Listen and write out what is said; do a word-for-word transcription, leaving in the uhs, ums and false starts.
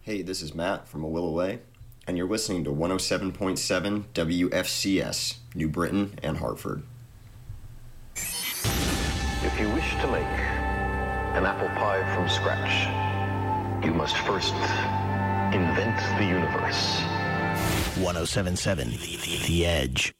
Hey, this is Matt from A Will Away, and you're listening to one oh seven point seven W F C S, New Britain and Hartford. If you wish to make an apple pie from scratch, you must first invent the universe. one oh seven point seven The Edge.